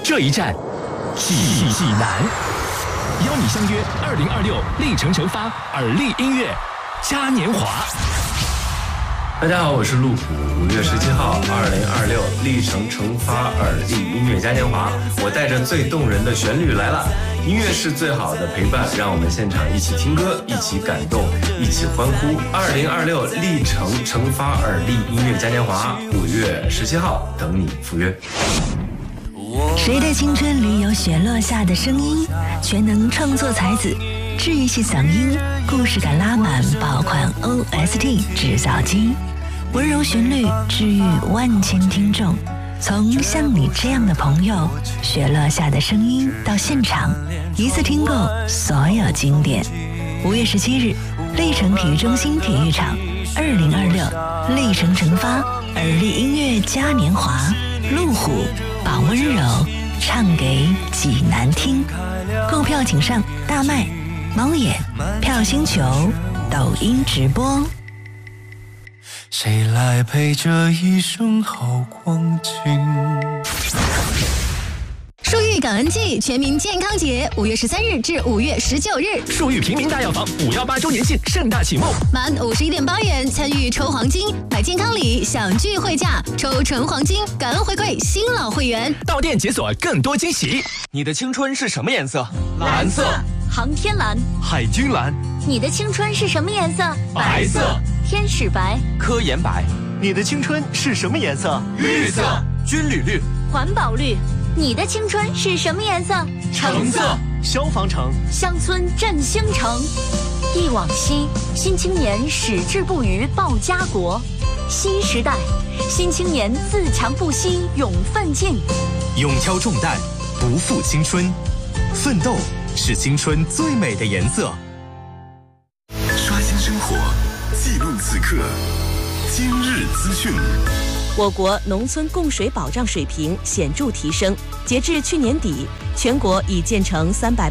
这一站，济南，邀你相约2026历程成发耳力音乐嘉年华。 大家好，我是路虎。5月17号，2026历程成发耳力音乐嘉年华，我带着最动人的旋律来了。音乐是最好的陪伴，让我们现场一起听歌，一起感动，一起欢呼。2026历程成发耳力音乐嘉年华，5月17号等你赴约。 谁的青春里有雪落下的声音？全能创作才子，治愈系嗓音，故事感拉满，爆款 OST 制造机，温柔旋律治愈万千听众。从像你这样的朋友，雪落下的声音到现场，一次听够所有经典。5月17日，历程体育中心体育场，2026历程成发耳力音乐嘉年华，路虎把温柔唱给济南听。购票请上大麦、猫眼、票星球、抖音直播。 谁来陪这一生好光景？ 树玉感恩季全民健康节，5月13日至5月19日， 树玉平民大药房518周年庆盛大启幕， 满51.8元参与抽黄金，买健康礼享聚会价，抽纯黄金，感恩回馈新老会员， 到店解锁更多惊喜。 你的青春是什么颜色？ 蓝色。航天蓝。 海军蓝。 你的青春是什么颜色？ 白色。 天使白。 科研白。 你的青春是什么颜色？ 绿色。军旅绿。 环保绿。你的青春是什么颜色？ 橙色。 消防橙。 乡村振兴城。忆往昔，新青年矢志不渝报家国。新时代，新青年自强不息勇奋进。 勇挑重担，不负青春。奋斗是青春最美的颜色。 刷新生活，记录此刻。今日资讯。 我国农村供水保障水平显著提升。截至去年底，全国已建成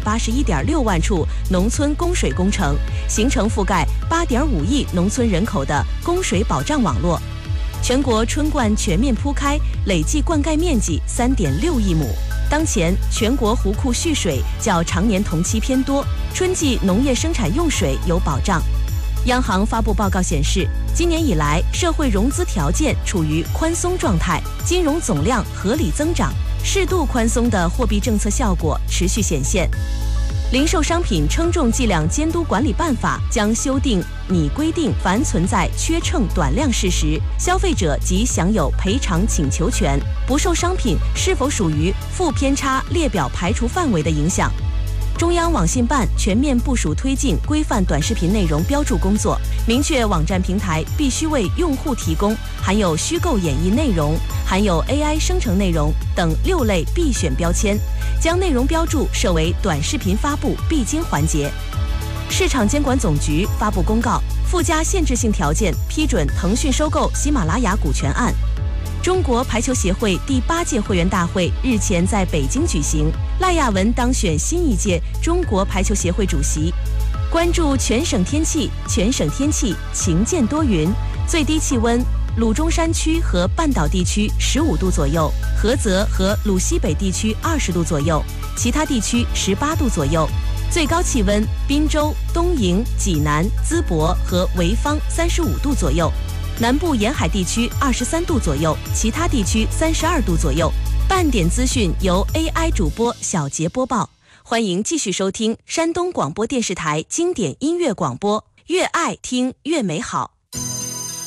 381.6万处农村供水工程，形成覆盖8.5亿农村人口的供水保障网络。全国春灌全面铺开，累计灌溉面积3.6亿亩。当前，全国湖库蓄水较常年同期偏多，春季农业生产用水有保障。央行发布报告显示，今年以来，社会融资条件处于宽松状态，金融总量合理增长，适度宽松的货币政策效果持续显现。零售商品称重计量监督管理办法将修订拟规定，凡存在缺称短量事实，消费者即享有赔偿请求权，不受商品是否属于负偏差列表排除范围的影响。中央网信办全面部署推进规范短视频内容标注工作，明确网站平台必须为用户提供含有虚构演绎内容、含有 AI 生成内容等6类必选标签，将内容标注设为短视频发布必经环节。市场监管总局发布公告，附加限制性条件批准腾讯收购喜马拉雅股权案。中国排球协会第8届会员大会日前在北京举行，赖亚文当选新一届中国排球协会主席。关注全省天气，全省天气晴间多云，最低气温鲁中山区和半岛地区15度左右，菏泽和鲁西北地区20度左右，其他地区18度左右。最高气温滨州、东营、济南、淄博和潍坊35度左右。南部沿海地区23度左右，其他地区32度左右。半点资讯由 AI 主播小杰播报，欢迎继续收听山东广播电视台经典音乐广播，越爱听越美好。